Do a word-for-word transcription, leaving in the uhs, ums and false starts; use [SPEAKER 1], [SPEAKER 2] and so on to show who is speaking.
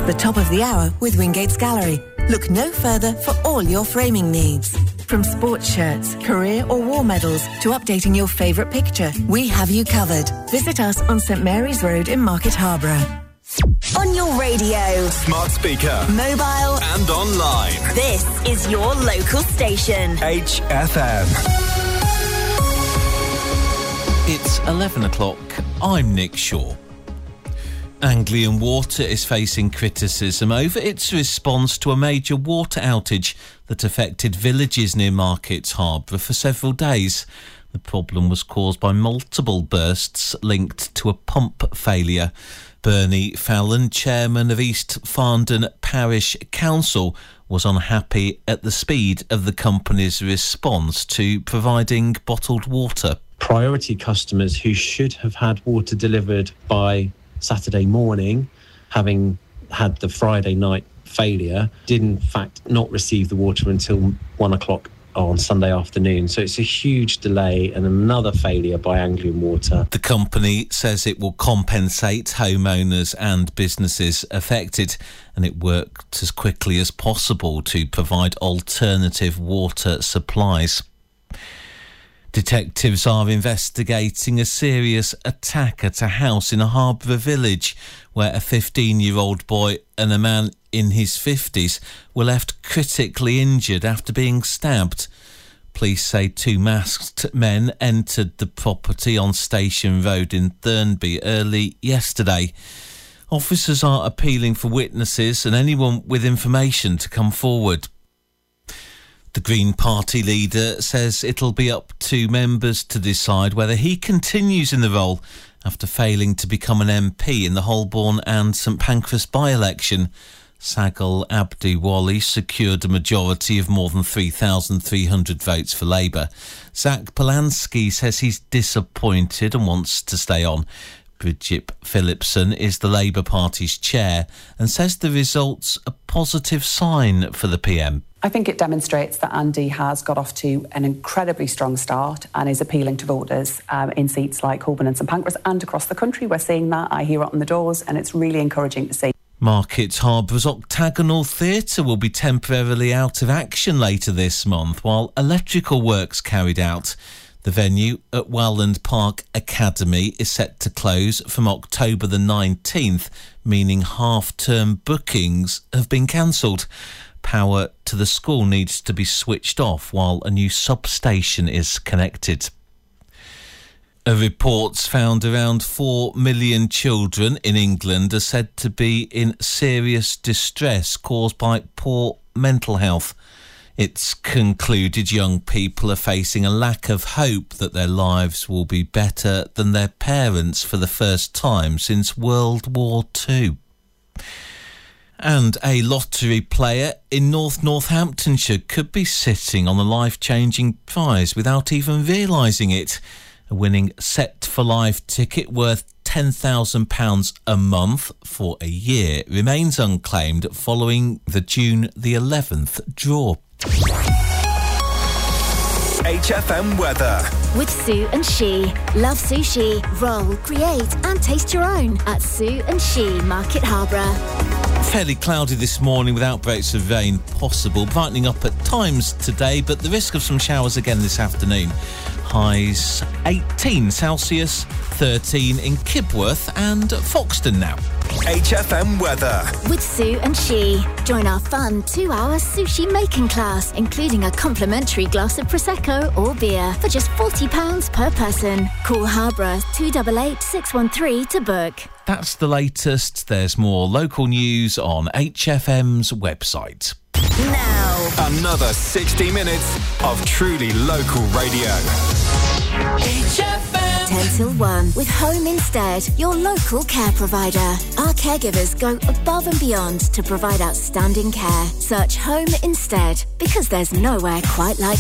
[SPEAKER 1] The top of the hour with Wingate's Gallery. Look no further for all your framing needs. From sports shirts, career or war medals to updating your favourite picture, we have you covered. Visit us on St Mary's Road in Market Harborough.
[SPEAKER 2] On your radio,
[SPEAKER 3] smart speaker,
[SPEAKER 2] mobile
[SPEAKER 3] and online.
[SPEAKER 2] This is your local station.
[SPEAKER 3] H F M.
[SPEAKER 4] It's eleven o'clock. I'm Nick Shaw. Anglian Water is facing criticism over its response to a major water outage that affected villages near Market Harborough for several days. The problem was caused by multiple bursts linked to a pump failure. Bernie Fallon, chairman of East Farndon Parish Council, was unhappy at the speed of the company's response to providing bottled water.
[SPEAKER 5] Priority customers who should have had water delivered by Saturday morning, having had the Friday night failure, did in fact not receive the water until one o'clock on Sunday afternoon. So it's a huge delay and another failure by Anglian Water.
[SPEAKER 4] The company says it will compensate homeowners and businesses affected, and it worked as quickly as possible to provide alternative water supplies. Detectives are investigating a serious attack at a house in a Harborough village where a fifteen-year-old boy and a man in his fifties were left critically injured after being stabbed. Police say two masked men entered the property on Station Road in Thurnby early yesterday. Officers are appealing for witnesses and anyone with information to come forward. The Green Party leader says it'll be up to members to decide whether he continues in the role after failing to become an M P in the Holborn and St Pancras by-election. Sagal Abdi Wali secured a majority of more than three thousand three hundred votes for Labour. Zach Polanski says he's disappointed and wants to stay on. Bridget Phillipson is the Labour Party's chair and says the result's a positive sign for the P M.
[SPEAKER 6] I think it demonstrates that Andy has got off to an incredibly strong start and is appealing to voters um, in seats like Holborn and St Pancras and across the country. We're seeing that. I hear it on the doors and it's really encouraging to see.
[SPEAKER 4] Market Harbour's Octagonal Theatre will be temporarily out of action later this month while electrical works carried out. The venue at Welland Park Academy is set to close from October the nineteenth, meaning half-term bookings have been cancelled. Power to the school needs to be switched off while a new substation is connected. A report's found around four million children in England are said to be in serious distress caused by poor mental health. It's concluded young people are facing a lack of hope that their lives will be better than their parents for the first time since World War Two. And a lottery player in North Northamptonshire could be sitting on a life-changing prize without even realising it. A winning Set for Life ticket worth ten thousand pounds a month for a year remains unclaimed following the June the eleventh draw.
[SPEAKER 3] H F M weather.
[SPEAKER 7] With Sue and She. Love sushi, roll, create and taste your own at Sue and She, Market Harborough.
[SPEAKER 4] Fairly cloudy this morning with outbreaks of rain possible, brightening up at times today, but the risk of some showers again this afternoon. Highs eighteen Celsius, thirteen in Kibworth and Foxton now.
[SPEAKER 3] H F M weather.
[SPEAKER 7] With Sue and She. Join our fun two-hour sushi making class, including a complimentary glass of Prosecco or beer for just forty pounds per person. Call Harborough two eight eight, six one three to book.
[SPEAKER 4] That's the latest. There's more local news on H F M's website.
[SPEAKER 2] Now,
[SPEAKER 3] another sixty minutes of truly local radio.
[SPEAKER 2] H F M.
[SPEAKER 7] ten till one with Home Instead, your local care provider. Our caregivers go above and beyond to provide outstanding care. Search Home Instead because there's nowhere quite like